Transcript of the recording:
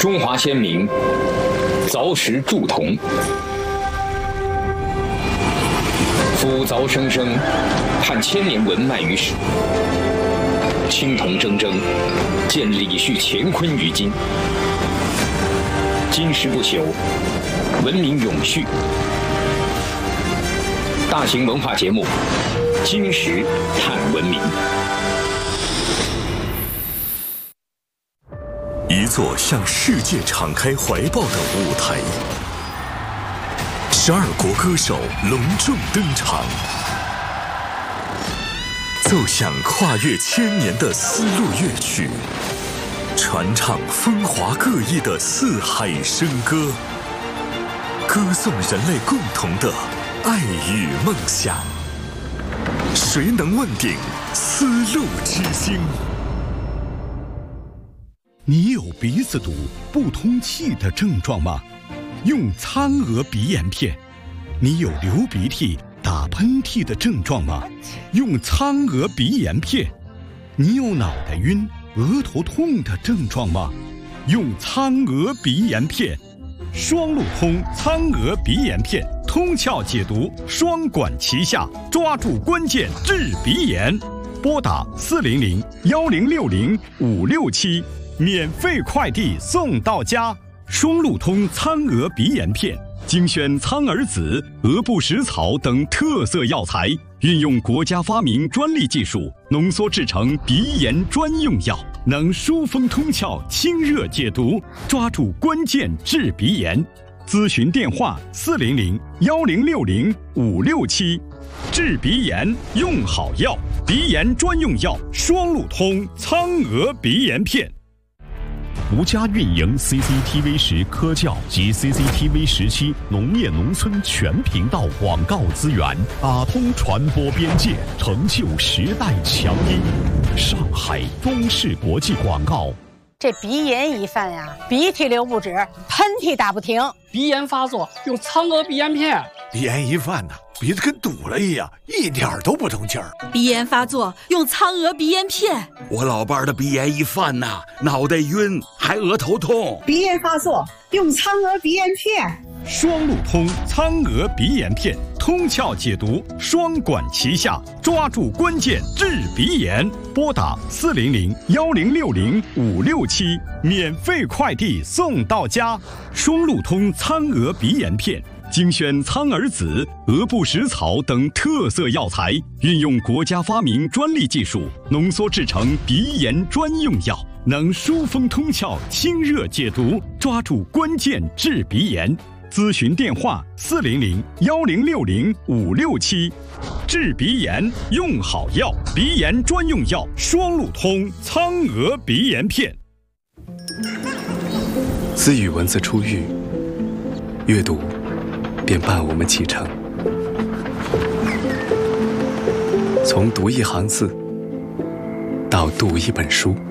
中华先民凿石铸铜，夫凿生生，盼千年文脉于史。青铜铮铮，见李旭乾坤于今。金石不朽，文明永续。大型文化节目《金石探文明》。 一座向世界敞开怀抱的舞台，12国歌手隆重登场，奏响跨越千年的丝路乐曲，传唱风华各异的四海笙歌，歌颂人类共同的爱与梦想。谁能问鼎丝路之星？ 你有鼻子堵、不通气的症状吗？用苍娥鼻炎片。你有流鼻涕、打喷嚏的症状吗？用苍娥鼻炎片。你有脑袋晕、额头痛的症状吗？用苍娥鼻炎片。双路通苍娥鼻炎片，通窍解毒，双管齐下，抓住关键治鼻炎。拨打400-1060-567。免费快递送到家。双路通苍娥鼻炎片，精选苍耳子、鹅不食草等特色药材，运用国家发明专利技术，浓缩制成鼻炎专用药，能疏风通窍、清热解毒，抓住关键治鼻炎。咨询电话400-1060-567。治鼻炎用好药，鼻炎专用药双路通苍娥鼻炎片。 独家运营 CCTV 10科教及 CCTV 17农业农村全频道广告资源，打通传播边界，成就时代强音。上海中视国际广告。 这鼻炎一犯呀，鼻涕流不止，喷嚏打不停。 鼻炎发作用苍娥鼻炎片。 鼻炎一犯呢，鼻子跟堵了一样，一点都不通气儿。 鼻炎发作用苍娥鼻炎片。 我老伴儿的鼻炎一犯呐，脑袋晕，还额头痛。 鼻炎发作用苍娥鼻炎片。 双路通苍娥鼻炎片，通窍解毒，双管齐下，抓住关键治鼻炎。拨打400-1060-567，免费快递送到家。双路通苍娥鼻炎片，精选苍耳子、鹅不食草等特色药材，运用国家发明专利技术，浓缩制成鼻炎专用药，能疏风通窍、清热解毒，抓住关键治鼻炎。咨询电话400-1060-567。治鼻炎用好药，鼻炎专用药双路通苍娥鼻炎片。 自与文字初遇，阅读便伴我们启程。从读一行字到读一本书。